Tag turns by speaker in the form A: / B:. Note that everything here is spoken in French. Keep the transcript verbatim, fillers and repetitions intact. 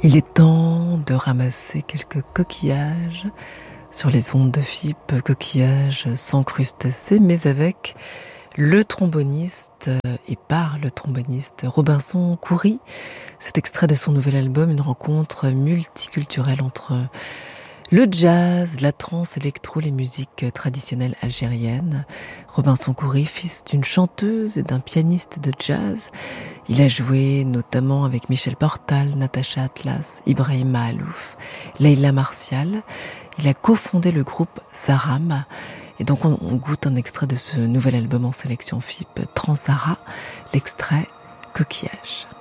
A: Il est temps de ramasser quelques coquillages sur les ondes de F I P, coquillages sans crustacés, mais avec le tromboniste et par le tromboniste Robinson Khoury. Cet extrait de son nouvel album, une rencontre multiculturelle entre le jazz, la trance électro, les musiques traditionnelles algériennes. Robinson Khoury, fils d'une chanteuse et d'un pianiste de jazz. Il a joué notamment avec Michel Portal, Natacha Atlas, Ibrahim Mahalouf, Leila Martial. Il a cofondé le groupe Saram. Et donc on, on goûte un extrait de ce nouvel album en sélection F I P, Transara, l'extrait Coquillage.